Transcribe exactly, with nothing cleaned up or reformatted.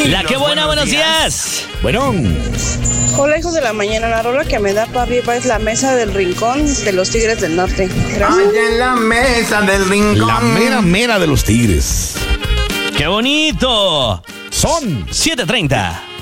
La que buena, buenos días. Bueno. Hola, hijos de la mañana. La rola que me da para arriba es La Mesa del Rincón de los Tigres del Norte. Gracias. Allá en la mesa del rincón. La mera mera de los Tigres. ¡Qué bonito! Son siete treinta.